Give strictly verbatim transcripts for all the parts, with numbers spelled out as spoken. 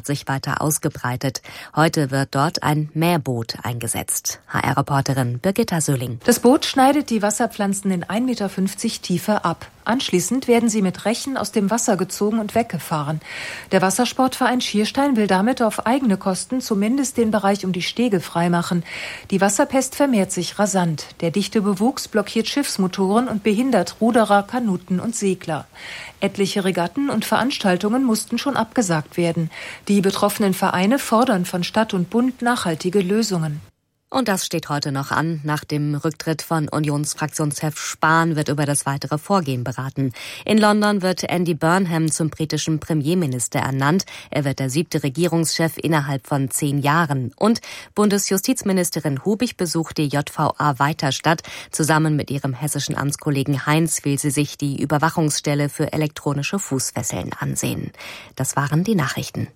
Landschaft sich weiter ausgebreitet. Heute wird dort ein Mähboot eingesetzt. H R-Reporterin Birgitta Söhling. Das Boot schneidet die Wasserpflanzen in ein Meter fünfzig Tiefe ab. Anschließend werden sie mit Rechen aus dem Wasser gezogen und weggefahren. Der Wassersportverein Schierstein will damit auf eigene Kosten zumindest den Bereich um die Stege freimachen. Die Wasserpest vermehrt sich rasant. Der dichte Bewuchs blockiert Schiffsmotoren und behindert Ruderer, Kanuten und Segler. Etliche Regatten und Veranstaltungen mussten schon abgesagt werden. Die betroffenen Vereine fordern von Stadt und Bund nachhaltige Lösungen. Und das steht heute noch an. Nach dem Rücktritt von Unionsfraktionschef Spahn wird über das weitere Vorgehen beraten. In London wird Andy Burnham zum britischen Premierminister ernannt. Er wird der siebte Regierungschef innerhalb von zehn Jahren. Und Bundesjustizministerin Hubig besucht die J V A Weiterstadt. Zusammen mit ihrem hessischen Amtskollegen Heinz will sie sich die Überwachungsstelle für elektronische Fußfesseln ansehen. Das waren die Nachrichten.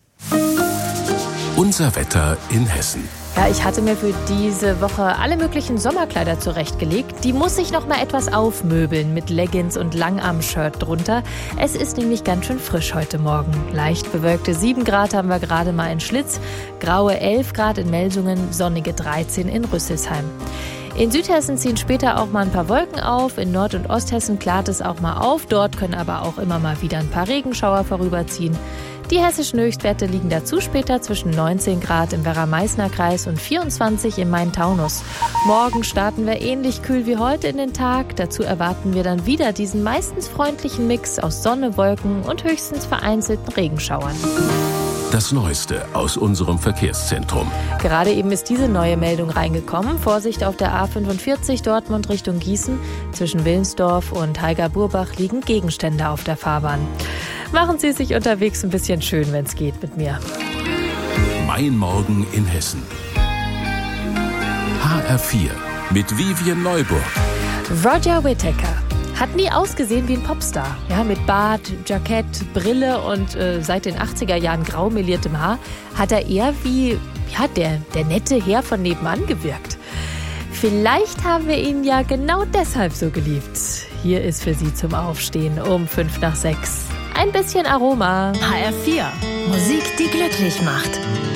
Unser Wetter in Hessen. Ja, ich hatte mir für diese Woche alle möglichen Sommerkleider zurechtgelegt. Die muss ich noch mal etwas aufmöbeln mit Leggings und Langarm-Shirt drunter. Es ist nämlich ganz schön frisch heute Morgen. Leicht bewölkte sieben Grad haben wir gerade mal in Schlitz, graue elf Grad in Melsungen, sonnige dreizehn in Rüsselsheim. In Südhessen ziehen später auch mal ein paar Wolken auf. In Nord- und Osthessen klart es auch mal auf. Dort können aber auch immer mal wieder ein paar Regenschauer vorüberziehen. Die hessischen Höchstwerte liegen dazu später zwischen neunzehn Grad im Werra-Meißner-Kreis und vierundzwanzig im Main-Taunus. Morgen starten wir ähnlich kühl wie heute in den Tag. Dazu erwarten wir dann wieder diesen meistens freundlichen Mix aus Sonne, Wolken und höchstens vereinzelten Regenschauern. Das Neueste aus unserem Verkehrszentrum. Gerade eben ist diese neue Meldung reingekommen. Vorsicht auf der A fünfundvierzig Dortmund Richtung Gießen. Zwischen Willensdorf und Heiger-Burbach liegen Gegenstände auf der Fahrbahn. Machen Sie es sich unterwegs ein bisschen schön, wenn es geht mit mir. Mein Morgen in Hessen. H R vier mit Vivian Neuburg. Roger Whittaker hat nie ausgesehen wie ein Popstar. Ja, mit Bart, Jackett, Brille und äh, seit den achtziger Jahren grau meliertem Haar hat er eher wie ja, der, der nette Herr von nebenan gewirkt. Vielleicht haben wir ihn ja genau deshalb so geliebt. Hier ist für Sie zum Aufstehen um fünf nach sechs. Ein bisschen Aroma. H R vier. Musik, die glücklich macht.